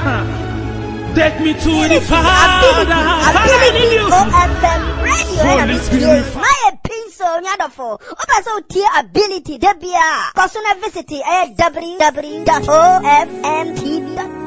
Take me to the Father. Ability OFM radio. Holy Spirit. My pencil, nyadofo. Opa so tier ability. Debia. Personal visit. www.ofmtv.com.